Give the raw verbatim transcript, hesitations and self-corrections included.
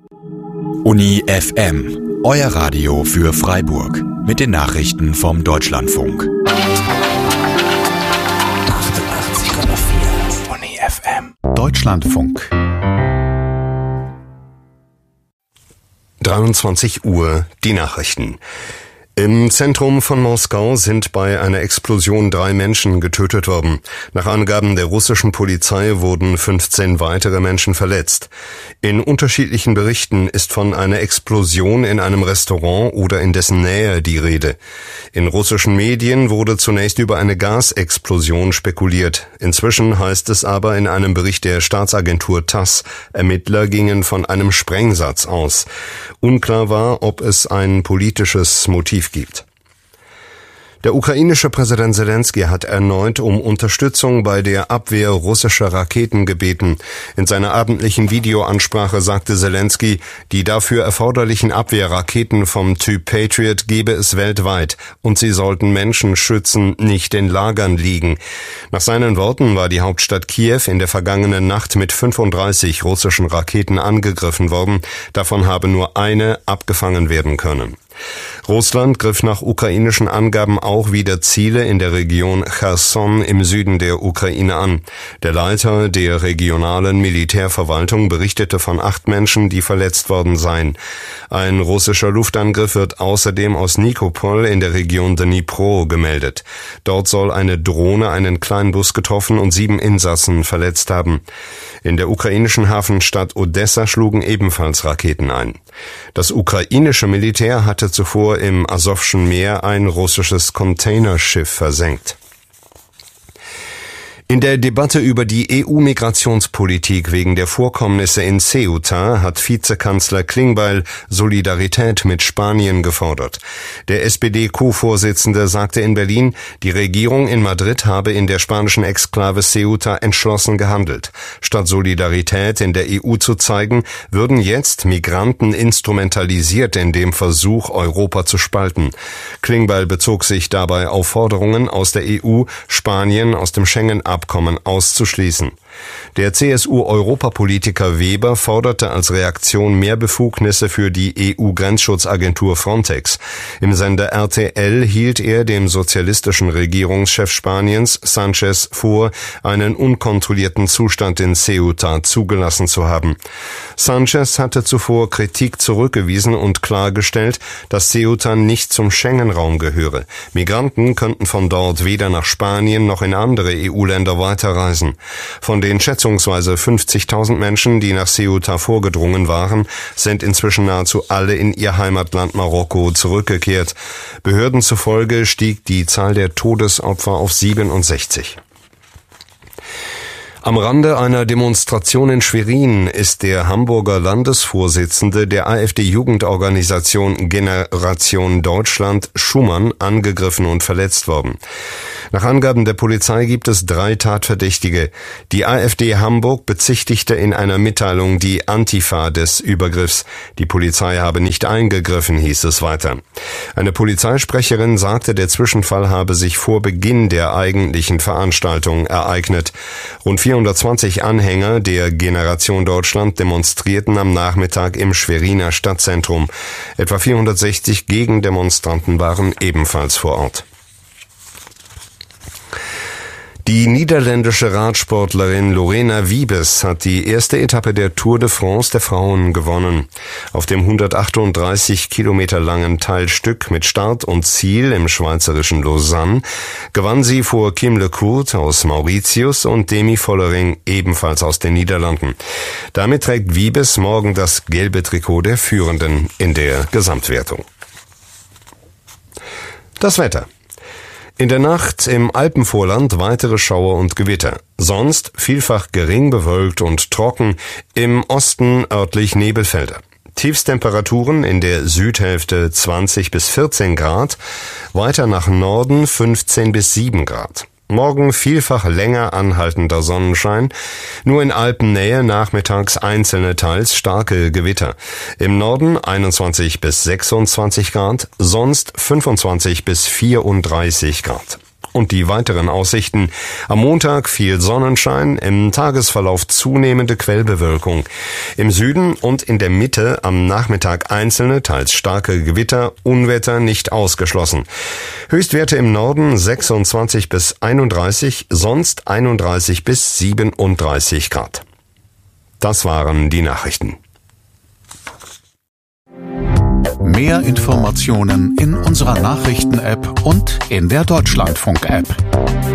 Uni F M, euer Radio für Freiburg. Mit den Nachrichten vom Deutschlandfunk. achtundachtzig Komma vier Uni F M. Deutschlandfunk. dreiundzwanzig Uhr, die Nachrichten. Im Zentrum von Moskau sind bei einer Explosion drei Menschen getötet worden. Nach Angaben der russischen Polizei wurden fünfzehn weitere Menschen verletzt. In unterschiedlichen Berichten ist von einer Explosion in einem Restaurant oder in dessen Nähe die Rede. In russischen Medien wurde zunächst über eine Gasexplosion spekuliert. Inzwischen heißt es aber in einem Bericht der Staatsagentur TASS, Ermittler gingen von einem Sprengsatz aus. Unklar war, ob es ein politisches Motiv gibt. Der ukrainische Präsident Selenskyj hat erneut um Unterstützung bei der Abwehr russischer Raketen gebeten. In seiner abendlichen Videoansprache sagte Selenskyj, die dafür erforderlichen Abwehrraketen vom Typ Patriot gebe es weltweit und sie sollten Menschen schützen, nicht in Lagern liegen. Nach seinen Worten war die Hauptstadt Kiew in der vergangenen Nacht mit fünfunddreißig russischen Raketen angegriffen worden. Davon habe nur eine abgefangen werden können. Russland griff nach ukrainischen Angaben auch wieder Ziele in der Region Cherson im Süden der Ukraine an. Der Leiter der regionalen Militärverwaltung berichtete von acht Menschen, die verletzt worden seien. Ein russischer Luftangriff wird außerdem aus Nikopol in der Region Dnipro gemeldet. Dort soll eine Drohne einen Kleinbus getroffen und sieben Insassen verletzt haben. In der ukrainischen Hafenstadt Odessa schlugen ebenfalls Raketen ein. Das ukrainische Militär hatte zuvor im Asowschen Meer ein russisches Containerschiff versenkt. In der Debatte über die E U-Migrationspolitik wegen der Vorkommnisse in Ceuta hat Vizekanzler Klingbeil Solidarität mit Spanien gefordert. Der S P D-Co-Vorsitzende sagte in Berlin, die Regierung in Madrid habe in der spanischen Exklave Ceuta entschlossen gehandelt. Statt Solidarität in der E U zu zeigen, würden jetzt Migranten instrumentalisiert in dem Versuch, Europa zu spalten. Klingbeil bezog sich dabei auf Forderungen aus der E U, Spanien aus dem Schengen-Abkommen auszuschließen. Der C S U-Europapolitiker Weber forderte als Reaktion mehr Befugnisse für die E U-Grenzschutzagentur Frontex. Im Sender R T L hielt er dem sozialistischen Regierungschef Spaniens, Sánchez, vor, einen unkontrollierten Zustand in Ceuta zugelassen zu haben. Sánchez hatte zuvor Kritik zurückgewiesen und klargestellt, dass Ceuta nicht zum Schengen-Raum gehöre. Migranten könnten von dort weder nach Spanien noch in andere E U-Länder weiterreisen. Von den schätzungsweise fünfzigtausend Menschen, die nach Ceuta vorgedrungen waren, sind inzwischen nahezu alle in ihr Heimatland Marokko zurückgekehrt. Behörden zufolge stieg die Zahl der Todesopfer auf siebenundsechzig. Am Rande einer Demonstration in Schwerin ist der Hamburger Landesvorsitzende der AfD-Jugendorganisation Generation Deutschland, Schumann, angegriffen und verletzt worden. Nach Angaben der Polizei gibt es drei Tatverdächtige. Die AfD Hamburg bezichtigte in einer Mitteilung die Antifa des Übergriffs. Die Polizei habe nicht eingegriffen, hieß es weiter. Eine Polizeisprecherin sagte, der Zwischenfall habe sich vor Beginn der eigentlichen Veranstaltung ereignet. Rund vierhundertzwanzig Anhänger der Generation Deutschland demonstrierten am Nachmittag im Schweriner Stadtzentrum. Etwa vierhundertsechzig Gegendemonstranten waren ebenfalls vor Ort. Die niederländische Radsportlerin Lorena Wiebes hat die erste Etappe der Tour de France der Frauen gewonnen. Auf dem hundertachtunddreißig Kilometer langen Teilstück mit Start und Ziel im schweizerischen Lausanne gewann sie vor Kim Lecourt aus Mauritius und Demi Vollering ebenfalls aus den Niederlanden. Damit trägt Wiebes morgen das gelbe Trikot der Führenden in der Gesamtwertung. Das Wetter. In der Nacht im Alpenvorland weitere Schauer und Gewitter. Sonst vielfach gering bewölkt und trocken, im Osten örtlich Nebelfelder. Tiefstemperaturen in der Südhälfte zwanzig bis vierzehn Grad, weiter nach Norden fünfzehn bis sieben Grad. Morgen vielfach länger anhaltender Sonnenschein, nur in Alpennähe nachmittags einzelne teils starke Gewitter. Im Norden einundzwanzig bis sechsundzwanzig Grad, sonst fünfundzwanzig bis vierunddreißig Grad. Und die weiteren Aussichten. Am Montag viel Sonnenschein, im Tagesverlauf zunehmende Quellbewölkung. Im Süden und in der Mitte am Nachmittag einzelne, teils starke Gewitter, Unwetter nicht ausgeschlossen. Höchstwerte im Norden sechsundzwanzig bis einunddreißig, sonst einunddreißig bis siebenunddreißig Grad. Das waren die Nachrichten. Mehr Informationen in unserer Nachrichten-App und in der Deutschlandfunk-App.